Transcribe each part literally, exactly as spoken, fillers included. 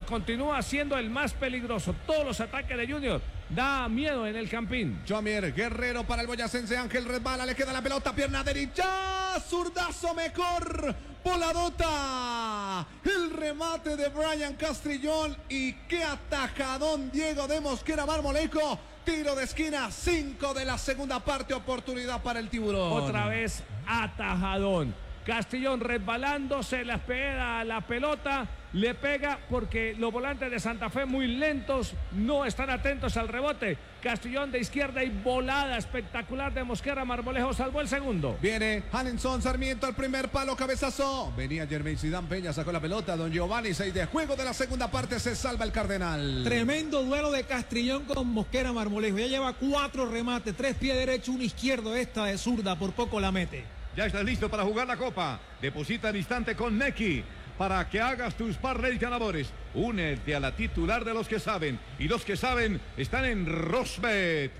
continúa siendo el más peligroso. Todos los ataques de Junior da miedo en el Campín. Jomier Guerrero para el boyacense. Ángel resbala, le queda la pelota, pierna derecha, zurdazo mejor, voladota, el remate de Brian Castrillón y qué atajadón Diego de Mosquera Marmolejo. Tiro de esquina, cinco de la segunda parte, oportunidad para el Tiburón. Otra vez atajadón. Castrillón resbalándose, la pega la pelota, le pega porque los volantes de Santa Fe muy lentos, no están atentos al rebote. Castrillón de izquierda y volada espectacular de Mosquera Marmolejo, salvó el segundo. Viene Hanenson Sarmiento al primer palo, cabezazo. Venía Jermaine Zidane Peña, sacó la pelota. Don Giovanni, seis de juego de la segunda parte, se salva el Cardenal. Tremendo duelo de Castrillón con Mosquera Marmolejo. Ya lleva cuatro remates, tres pies derecho, uno izquierdo. Esta de zurda, por poco la mete. Ya estás listo para jugar la Copa. Deposita al instante con Nequi para que hagas tus parlays ganadores. Únete a la titular de los que saben. Y los que saben están en Rosbet.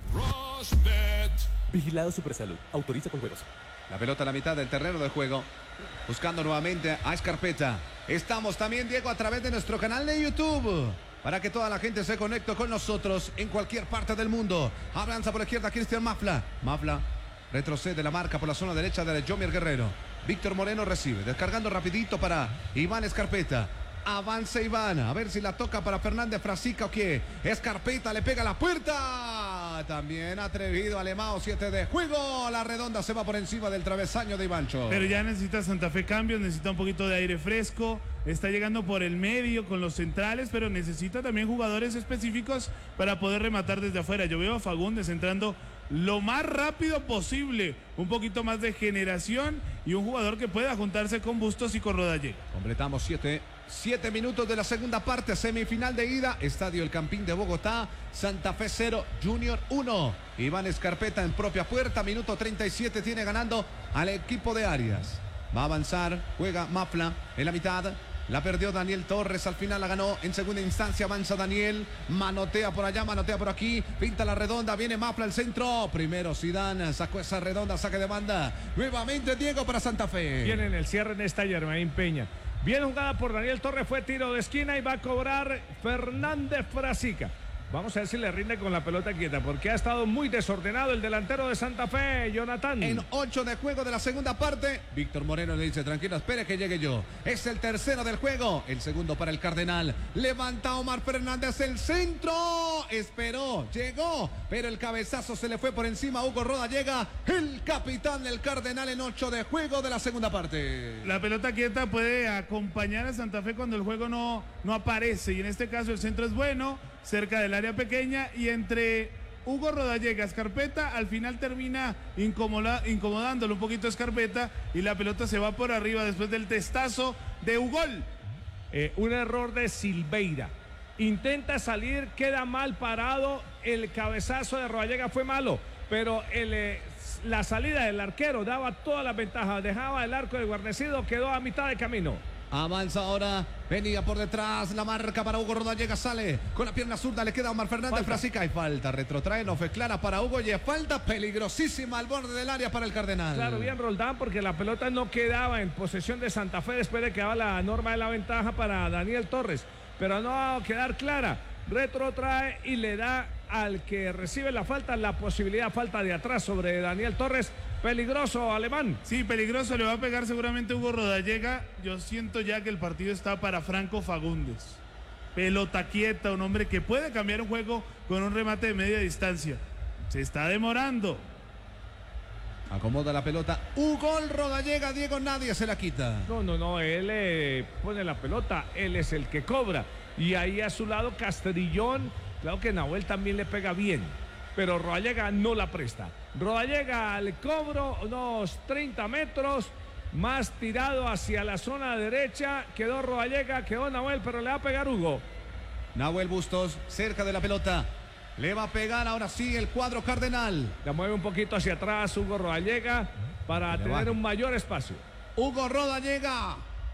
Rosbet. Vigilado Supersalud. Autoriza con juegos. La pelota a la mitad del terreno de juego. Buscando nuevamente a Escarpeta. Estamos también, Diego, a través de nuestro canal de YouTube, para que toda la gente se conecte con nosotros en cualquier parte del mundo. Avanza por la izquierda Cristian Mafla. Mafla retrocede la marca por la zona derecha de Jomier Guerrero. Víctor Moreno recibe, descargando rapidito para Iván Escarpeta. Avanza Iván, a ver si la toca para Fernández Frasica o qué. Escarpeta le pega a la puerta. También atrevido Alemão, siete de juego. La redonda se va por encima del travesaño de Ivancho. Pero ya necesita Santa Fe cambios, necesita un poquito de aire fresco. Está llegando por el medio con los centrales, pero necesita también jugadores específicos para poder rematar desde afuera. Yo veo a Fagundes entrando lo más rápido posible, un poquito más de generación y un jugador que pueda juntarse con Bustos y con Rodallega. Completamos siete, siete minutos de la segunda parte, semifinal de ida, Estadio El Campín de Bogotá, Santa Fe cero, Junior uno. Iván Escarpeta en propia puerta, minuto treinta y siete, tiene ganando al equipo de Arias. Va a avanzar, juega Mafla en la mitad. La perdió Daniel Torres, al final la ganó en segunda instancia, avanza Daniel, manotea por allá, manotea por aquí, pinta la redonda, viene Mafla al centro, primero Zidane, sacó esa redonda, saque de banda, nuevamente Diego para Santa Fe. Viene en el cierre en esta Jermaine Peña, bien jugada por Daniel Torres, fue tiro de esquina y va a cobrar Fernández Frasica. Vamos a ver si le rinde con la pelota quieta, porque ha estado muy desordenado el delantero de Santa Fe, Jonathan. En ocho de juego de la segunda parte, Víctor Moreno le dice, tranquilo, espere que llegue yo. Es el tercero del juego, el segundo para el Cardenal. Levanta Omar Fernández, el centro. Esperó, llegó, pero el cabezazo se le fue por encima. Hugo Rodallega, el capitán del Cardenal en ocho de juego de la segunda parte. La pelota quieta puede acompañar a Santa Fe cuando el juego no, no aparece. Y en este caso el centro es bueno, cerca del área pequeña, y entre Hugo Rodallega, Escarpeta, al final termina incomoda, incomodándolo un poquito a Escarpeta y la pelota se va por arriba después del testazo de Ugol. Eh, un error de Silveira. Intenta salir, queda mal parado. El cabezazo de Rodallega fue malo, pero el, eh, la salida del arquero daba todas las ventajas. Dejaba el arco desguarnecido, quedó a mitad de camino. Avanza ahora, venía por detrás, la marca para Hugo Rodallega, sale con la pierna zurda, le queda a Omar Fernández Frasica y falta, retrotrae, no fue clara para Hugo y falta peligrosísima al borde del área para el Cardenal. Claro, bien Roldán, porque la pelota no quedaba en posesión de Santa Fe después de que daba la norma de la ventaja para Daniel Torres, pero no va a quedar clara. Retrotrae y le da al que recibe la falta la posibilidad, falta de atrás sobre Daniel Torres. Peligroso, Alemán. Sí, peligroso, le va a pegar seguramente Hugo Rodallega. Yo siento ya que el partido está para Franco Fagundes. Pelota quieta, un hombre que puede cambiar un juego con un remate de media distancia. Se está demorando. Acomoda la pelota, Hugo Rodallega, Diego, nadie se la quita. No, no, no, él eh, pone la pelota, él es el que cobra. Y ahí a su lado Castrillón, claro que Nahuel también le pega bien, pero Rodallega no la presta. Rodallega al cobro, unos treinta metros, más tirado hacia la zona derecha, quedó Rodallega, quedó Nahuel, pero le va a pegar Hugo. Nahuel Bustos, cerca de la pelota, le va a pegar ahora sí el cuadro Cardenal. La mueve un poquito hacia atrás Hugo Rodallega para tener baja. un mayor espacio. Hugo Rodallega,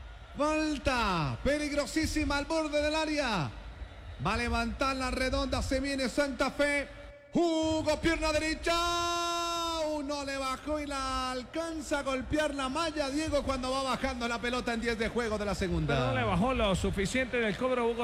falta peligrosísima al borde del área. Va a levantar la redonda, se viene Santa Fe. Hugo, pierna derecha. Uno le bajó y la alcanza a golpear la malla, Diego, cuando va bajando la pelota en diez de juego de la segunda. Pero no le bajó lo suficiente del cobro Hugo